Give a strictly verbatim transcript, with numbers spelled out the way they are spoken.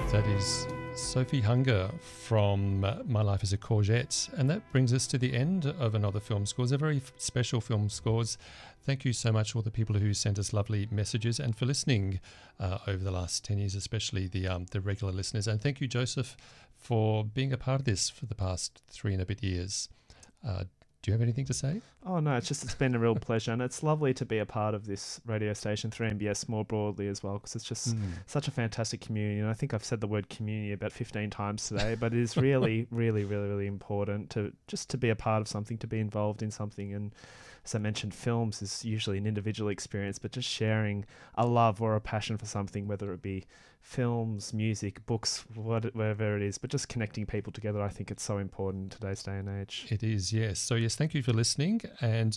That is Sophie Hunger from uh, My Life as a Courgette. And that brings us to the end of another Film Scores, a very f- special Film Scores. Thank you so much, all the people who sent us lovely messages and for listening uh, over the last ten years, especially the um, the regular listeners. And thank you, Joseph, for being a part of this for the past three and a bit years. Uh, do you have anything to say? Oh, no, it's just it's been a real pleasure. And it's lovely to be a part of this radio station, three M B S, more broadly as well, because it's just mm. such a fantastic community. And I think I've said the word community about fifteen times today, but it is really, really, really, really important to just to be a part of something, to be involved in something. And as I mentioned, films is usually an individual experience, but just sharing a love or a passion for something, whether it be films, music, books, whatever it is, but just connecting people together, I think it's so important in today's day and age. It is, yes. So yes, thank you for listening. And